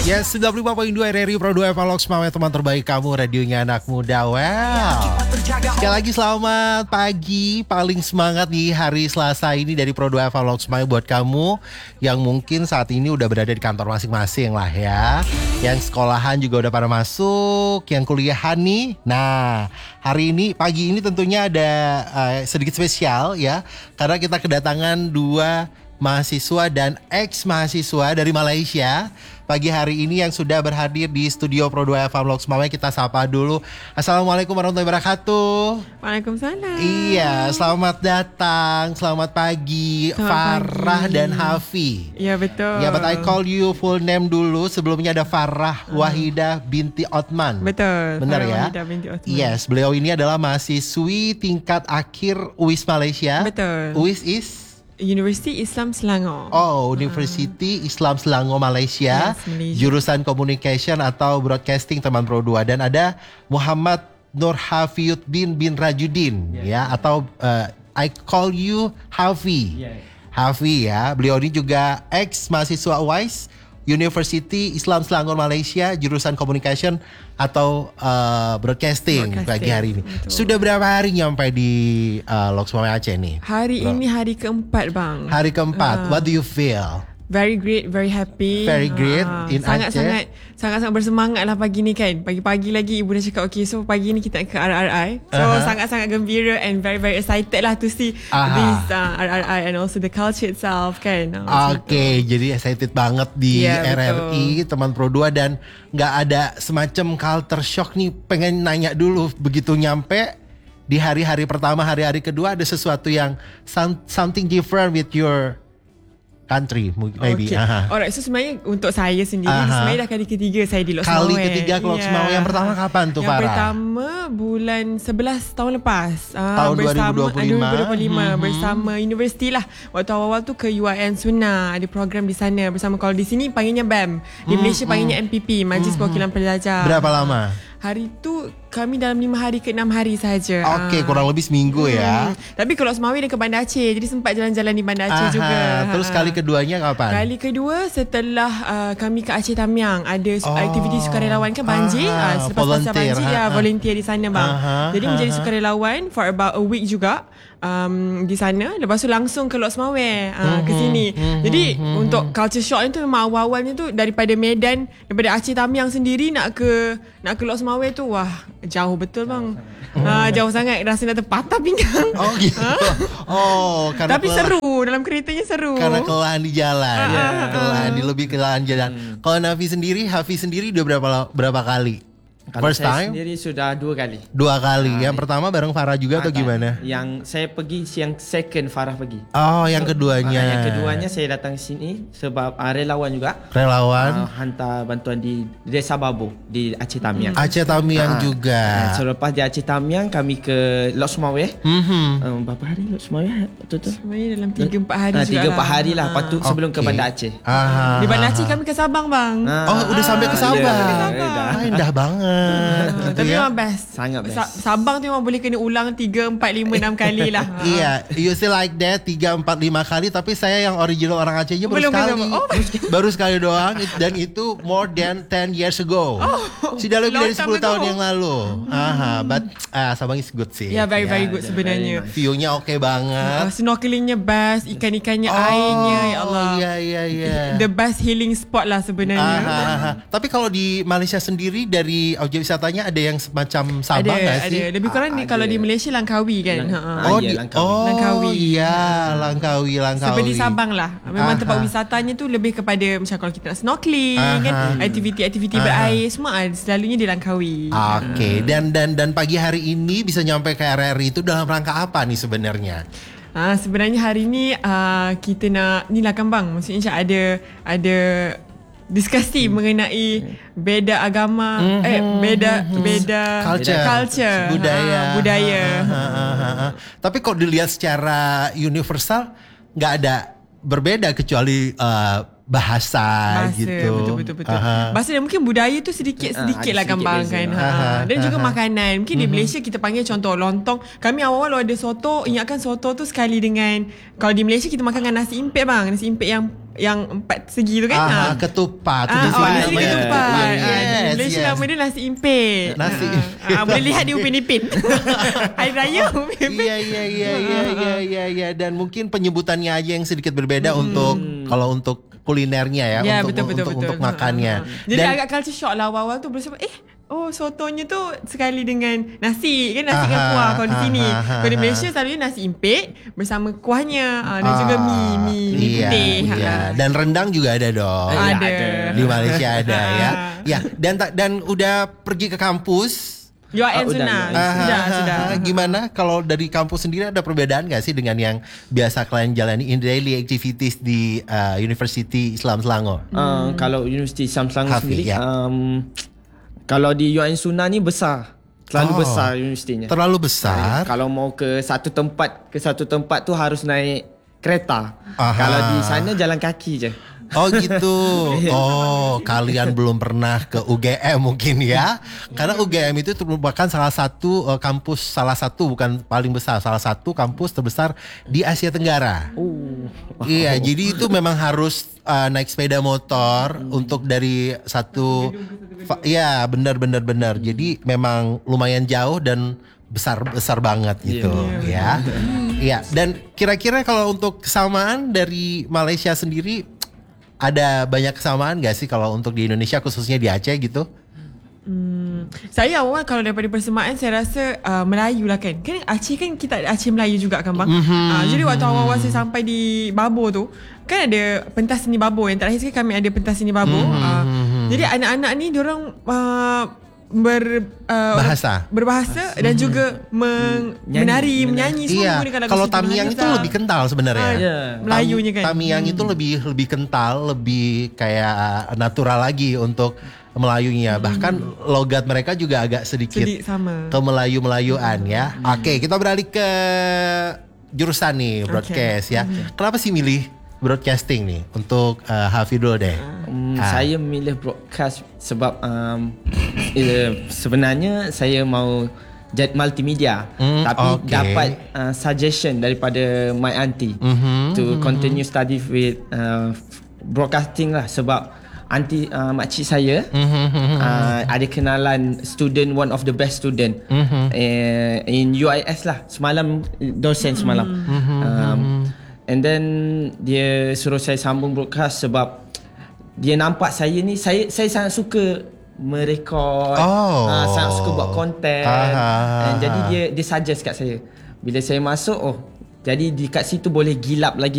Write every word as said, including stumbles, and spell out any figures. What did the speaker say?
Ya, yes, sembilan puluh lima koma dua R R I Pro dua Evalog semuanya teman terbaik kamu, radionya anak muda. Well, sekali lagi selamat pagi, paling semangat di hari Selasa ini dari Pro dua Evalog semuanya buat kamu yang mungkin saat ini udah berada di kantor masing-masing lah ya. Yang sekolahan juga udah pada masuk, yang kuliahan nih. Nah, hari ini, pagi ini tentunya ada uh, sedikit spesial ya, karena kita kedatangan dua mahasiswa dan ex-mahasiswa dari Malaysia pagi hari ini yang sudah berhadir di studio Pro dua Evalog semuanya. Kita sapa dulu. Assalamualaikum warahmatullahi wabarakatuh. Waalaikumsalam. Iya, selamat datang, selamat pagi, selamat Farah pagi. Dan Hafi. Iya betul. Ya, but I call you full name dulu. Sebelumnya ada Farah Wahidah binti Othman. Betul. Benar Farah ya? Wahidah binti Othman. Yes, beliau ini adalah mahasiswi tingkat akhir U I S Malaysia. Betul. U I S is Universiti Islam Selangor. Oh, Universiti uh. Islam Selangor Malaysia, yes, Malaysia. Jurusan Communication atau Broadcasting teman Pro dua. Dan ada Muhammad Nur Hafiyuddin bin Rajudin, yeah. ya, atau uh, I call you Hafi. Yeah. Hafi ya, beliau ini juga ex mahasiswa U I S Universiti Islam Selangor Malaysia, jurusan Communication atau uh, broadcasting, broadcasting pagi hari ini. Betul. Sudah berapa hari nyampe di uh, Lok Semawai Aceh nih? Hari Bro. Ini hari keempat bang. Hari keempat. Uh, What do you feel? Very great, very happy. Very great uh, in sangat, Aceh. Sangat sangat-sangat bersemangat lah pagi ni kan. Pagi-pagi lagi ibu dah cakap okay, so pagi ni kita ke R R I. So uh-huh. sangat-sangat gembira and very very excited lah to see uh-huh. this uh, R R I and also the culture itself kan. Uh, Oke, okay, jadi excited banget di yeah, R R I betul. Teman Pro dua dan nggak ada semacam culture shock nih. Pengen nanya dulu begitu nyampe di hari-hari pertama, hari-hari kedua ada sesuatu yang some, something different with your country maybe. Okay. Alright, so sebenarnya untuk saya sendiri Aha. sebenarnya dah kali ketiga saya di Lok Semawai. Kali ketiga ke Lok yeah. Semawai. Yang pertama kapan tuh Farah? Yang pertama bulan sebelas tahun lepas. Tahun bersama, dua ribu dua puluh lima. dua ribu dua puluh lima hmm. bersama universiti lah. Waktu awal-awal tu ke U I N Sunnah, ada program di sana bersama, kalau di sini panggilnya B A M. Di hmm. Malaysia panggilnya M P P, Majlis hmm. Perwakilan Pelajar. Berapa lama? Hari tu kami dalam lima hari ke enam hari sahaja. Okey, kurang lebih seminggu hmm. ya. Tapi kalau Semawai dia ke Bandar Aceh, jadi sempat jalan-jalan di Bandar Aceh Aha. juga. Terus kali keduanya kapan? Kali kedua setelah uh, kami ke Aceh Tamiang, ada oh. aktiviti sukarelawan kan banjir. Uh, selepas pasal banjir ya, volunteer di sana bang. Aha. Jadi Aha. menjadi sukarelawan for about a week juga. Um, di sana. Lepas tu langsung ke Lok Semawai uh, mm-hmm. ke sini. Mm-hmm. Jadi mm-hmm. untuk culture shock tu memang awal-awalnya tu daripada Medan, daripada Aceh Tamiang sendiri nak ke nak ke Lok Semawai tu wah jauh betul bang. Jauh, uh, jauh sangat, rasa nak terpatah pinggang. Oh gitu. Oh, karena tapi kelah, seru dalam keretanya seru. Karena kelelahan di jalan. Uh, ya, uh, kelelahan uh, di lebih kelelahan jalan. Hmm. Kalau Nafi sendiri, Hafi sendiri udah berapa berapa kali? Kalau First saya time? sendiri sudah dua kali. Dua kali. Nah, yang pertama bareng Farah juga atau gimana? Yang saya pergi, yang second Farah pergi. Oh, yang so, keduanya. Uh, yang keduanya saya datang sini sebab uh, relawan juga. Relawan. Uh, hantar bantuan di Desa Babu di Aceh Tamiang. Aceh Tamiang uh, juga. Uh, so lepas di Aceh Tamiang kami ke Lok Semawai. Mm-hmm. Um, berapa hari Lok Semawai? Betul-betul. Sebenarnya dalam tiga empat hari uh, juga. tiga empat hari lah. Lepas tu okay. sebelum ke Bandar Aceh. Aha. Di Bandar Aceh kami ke Sabang bang. Uh, oh, udah uh, sampai ke Sabang. Yeah, ke Sabang. Ah, indah banget. Tapi memang best. Sangat best. Sabang tu memang boleh kena ulang tiga, empat, lima, enam kali lah. Iya, you still like that tiga, empat, lima kali. Tapi saya yang original orang Acehnya baru Belum sekali. Oh, baru sekali doang. Dan itu more than ten years ago. Oh, sudah lebih dari sepuluh tahun yang lalu. Aha, but uh, Sabang is good sih. Ya, yeah, very very yeah, good sebenarnya. Nice. View-nya oke okay banget. Uh, snorkelingnya best, ikan-ikannya, oh, airnya, ya Allah. Iya, iya, iya. The best healing spot lah sebenarnya. Aha, aha. Tapi kalau di Malaysia sendiri dari objek wisatanya ada yang semacam Sabang ada, gak sih? Ada. Lebih kurang ah, kalau di Malaysia Langkawi kan. Lang- ha. Oh, di, Langkawi. Oh, Langkawi. Iya, Langkawi, Langkawi. Seperti Sabang lah. Memang Aha. tempat wisatanya tu lebih kepada macam kalau kita nak snorkeling Aha. kan, aktiviti-aktiviti Aha. berair semua ada, selalunya di Langkawi. Oke, okay. hmm. dan dan dan pagi hari ini bisa nyampe ke R R I itu dalam rangka apa nih sebenarnya? Ah, sebenarnya hari ni uh, kita nak ni lah kan bang. Maksudnya ada ada diskusi hmm. mengenai beda agama hmm. eh beda hmm. beda culture, culture. budaya ha, budaya ha, ha, ha, ha. Tapi kalau dilihat secara universal nggak ada berbeda kecuali uh, bahasa, bahasa gitu. Betul betul betul. Aha. Bahasa dan mungkin budaya tu sedikit sedikit lah kembang kan. Ha. Dan juga makanan. Mungkin mm-hmm. di Malaysia kita panggil contoh lontong. Kami awal-awal ada soto, ingatkan soto tu sekali dengan, kalau di Malaysia kita makan dengan nasi impit bang, nasi impit yang yang empat segi tu kan. Ah, Ah, ketupat. Ah, oh, di sini namanya. ketupat. Yeah, Ah, yes, di Malaysia yes. nama dia nasi impit. Nasi Ah, ah, boleh lihat di Upin Ipin. Hari Raya Upin Ipin. Iya iya iya iya iya iya iya dan mungkin penyebutannya aja yang sedikit berbeda Hmm. untuk kalau untuk kulinernya ya, Ya, untuk betul, betul, untuk betul. untuk makannya. Ha, ha, ha. Jadi Dan agak culture shock lah awal-awal tu bersama eh oh sotonya tu sekali dengan nasi kan nasi dengan Aha, kuah kalau di sini. aha, Kalau di aha. Malaysia selalunya nasi impit bersama kuahnya ah, dan juga mie mie, mie iya, putih. iya. Ha. Dan rendang juga ada dong. Iya, Ada. ada. Di Malaysia ada ya. Ya, dan tak- dan udah pergi ke kampus. U I N Ah, udah, sudah. U I N. Ah, Sudah, ah, sudah. ah, Gimana kalau dari kampus sendiri ada perbedaan gak sih dengan yang biasa kalian jalani in daily activities di uh, University Islam Selangor? Uh, kalau Universiti Islam Selangor Hafiz, sendiri ya. um, kalau di U I N Sunnah ni besar. Terlalu Oh, besar universitinya. Terlalu besar. Kalau mau ke satu tempat ke satu tempat tu harus naik kereta. Aha. Kalau di sana jalan kaki je. Oh gitu. Oh, kalian belum pernah ke U G M mungkin ya? Karena U G M itu merupakan salah satu uh, kampus, salah satu bukan paling besar, salah satu kampus terbesar di Asia Tenggara. Oh. Iya, jadi itu memang harus uh, naik sepeda motor untuk dari satu, fa- iya benar benar benar. Jadi memang lumayan jauh dan besar besar banget gitu ya. Iya. Dan kira-kira kalau untuk kesamaan dari Malaysia sendiri ada banyak kesamaan gak sih kalau untuk di Indonesia khususnya di Aceh gitu? Hmm, saya awal kalau daripada persamaan saya rasa uh, Melayu lah kan. Kan Aceh kan kita ada Aceh Melayu juga kan bang. Mm-hmm. Uh, jadi waktu awal-awal saya sampai di Babur tu kan ada pentas seni Babur. Yang terakhir sekali kami ada pentas seni Babur. Mm-hmm. Uh, jadi anak-anak ni diorang uh, ber uh, Bahasa. berbahasa dan juga meng, Nyanyi, menari, menari. menyanyi semua Iya, menggunakan lagu kalau Siti Tamiang itu Nurhaliza. lebih kental sebenarnya. Ah, Ya. Melayunya kan. Tamiang itu lebih lebih kental, lebih kayak natural lagi untuk Melayunya. Bahkan logat mereka juga agak sedikit Sedikit sama. ke Melayu-Melayuan ya. Oke, kita beralih ke jurusan nih broadcast ya. Kenapa sih milih broadcasting nih untuk uh, Hafidul deh? Um, Ah. Saya memilih broadcast sebab um, eh, sebenarnya saya mau jadi multimedia, Hmm, tapi okay. dapat uh, suggestion daripada my auntie Mhm, to continue study with uh, broadcasting lah sebab auntie uh, makcik saya mhm, uh, ada kenalan student, one of the best student Mhm. uh, in U I S lah, semalam dosen semalam. Um, and then dia suruh saya sambung broadcast sebab dia nampak saya ni, saya saya sangat suka merekod, Oh. uh, sangat suka buat konten. Ah. And jadi dia dia suggest kat saya. Bila saya masuk, oh jadi di kat situ boleh gilap lagi